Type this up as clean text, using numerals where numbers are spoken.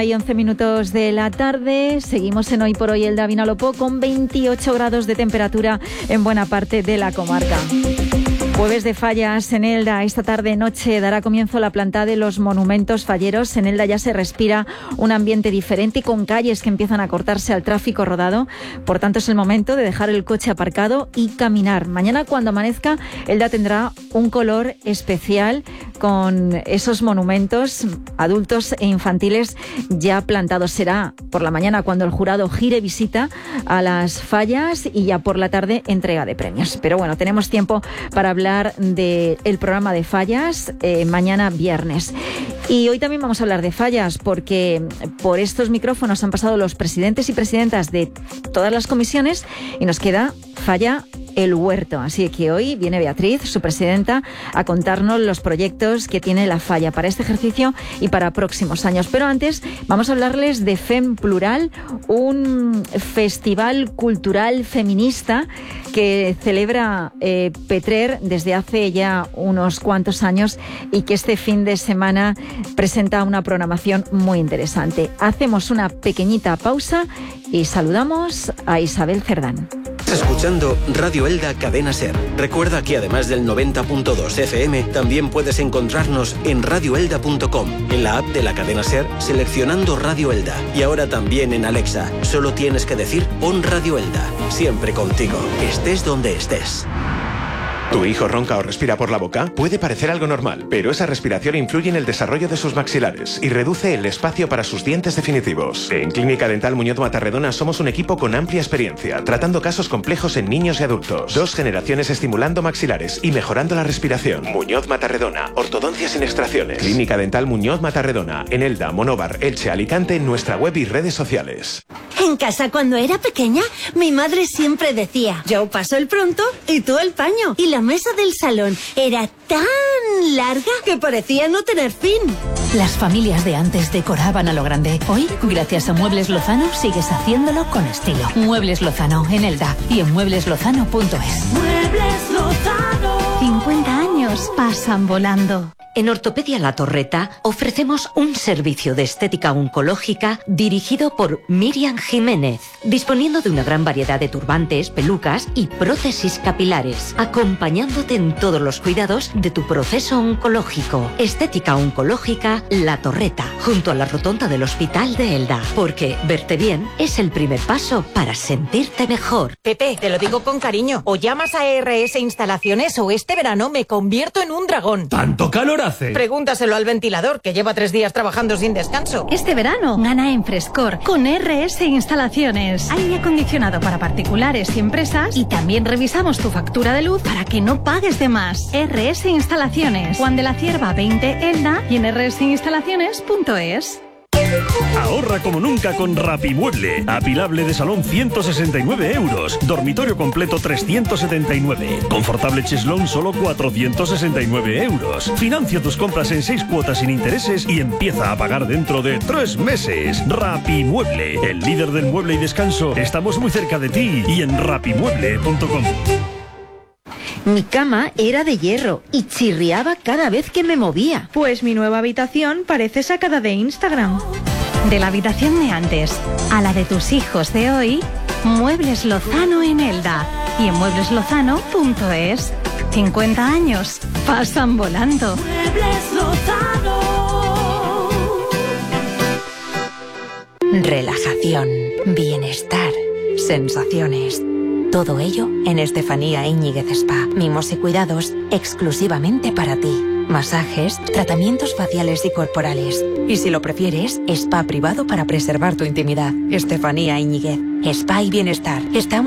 1:11 de la tarde. Seguimos en Hoy por Hoy Elda Vinalopó con 28 grados de temperatura en buena parte de la comarca. Jueves de fallas en Elda. Esta tarde-noche dará comienzo la planta de los monumentos falleros. En Elda ya se respira un ambiente diferente y con calles que empiezan a cortarse al tráfico rodado. Por tanto, es el momento de dejar el coche aparcado y caminar. Mañana, cuando amanezca, Elda tendrá un color especial con esos monumentos adultos e infantiles ya plantados. Será por la mañana cuando el jurado gire visita a las fallas y ya por la tarde entrega de premios. Pero bueno, tenemos tiempo para hablar del programa de fallas mañana viernes. Y hoy también vamos a hablar de fallas porque por estos micrófonos han pasado los presidentes y presidentas de todas las comisiones y nos queda falla El Huerto. Así que hoy viene Beatriz, su presidenta, a contarnos los proyectos que tiene la falla para este ejercicio y para próximos años. Pero antes vamos a hablarles de FEM Plural, un festival cultural feminista que celebra Petrer desde hace ya unos cuantos años y que este fin de semana presenta una programación muy interesante. Hacemos una pequeñita pausa y saludamos a Isabel Cerdán. Escuchando Radio Elda Cadena Ser. Recuerda que además del 90.2 FM, también puedes encontrarnos en radioelda.com, en la app de la Cadena Ser, seleccionando Radio Elda. Y ahora también en Alexa. Solo tienes que decir pon Radio Elda. Siempre contigo, estés donde estés. ¿Tu hijo ronca o respira por la boca? Puede parecer algo normal, pero esa respiración influye en el desarrollo de sus maxilares y reduce el espacio para sus dientes definitivos. En Clínica Dental Muñoz Matarredona somos un equipo con amplia experiencia, tratando casos complejos en niños y adultos. 2 generaciones estimulando maxilares y mejorando la respiración. Muñoz Matarredona, ortodoncia sin extracciones. Clínica Dental Muñoz Matarredona, en Elda, Monóvar, Elche, Alicante, en nuestra web y redes sociales. En casa, cuando era pequeña, mi madre siempre decía: yo paso el pronto y tú el paño. Y la mesa del salón era tan larga que parecía no tener fin. Las familias de antes decoraban a lo grande. Hoy, gracias a Muebles Lozano, sigues haciéndolo con estilo. Muebles Lozano en Elda y en muebleslozano.es. Muebles Lozano. 50 años pasan volando. En Ortopedia La Torreta ofrecemos un servicio de estética oncológica dirigido por Miriam Jiménez, disponiendo de una gran variedad de turbantes, pelucas y prótesis capilares, acompañándote en todos los cuidados de tu proceso oncológico. Estética oncológica La Torreta, junto a la rotonda del Hospital de Elda, porque verte bien es el primer paso para sentirte mejor. Pepe, te lo digo con cariño, o llamas a RS Instalaciones o este verano me convierto en un dragón. ¿Tanto calor hace? Pregúntaselo al ventilador, que lleva 3 días trabajando sin descanso. Este verano gana en Frescor con RS Instalaciones. Aire acondicionado para particulares y empresas y también revisamos tu factura de luz para que no pagues de más. RS Instalaciones, Juan de la Cierva 20 Elda y en rsinstalaciones.es. Ahorra como nunca con Rapimueble. Apilable de salón 169 euros. Dormitorio completo 379. Confortable cheslón solo 469 euros. Financia tus compras en 6 cuotas sin intereses y empieza a pagar dentro de 3 meses. Rapimueble, el líder del mueble y descanso. Estamos muy cerca de ti y en rapimueble.com. Mi cama era de hierro y chirriaba cada vez que me movía. Pues mi nueva habitación parece sacada de Instagram. De la habitación de antes a la de tus hijos de hoy, Muebles Lozano en Elda y en muebleslozano.es. 50 años pasan volando. Muebles Lozano. Relajación, bienestar, sensaciones. Todo ello en Estefanía Íñiguez Spa. Mimos y cuidados exclusivamente para ti. Masajes, tratamientos faciales y corporales. Y si lo prefieres, spa privado para preservar tu intimidad. Estefanía Íñiguez. Spa y bienestar. Estamos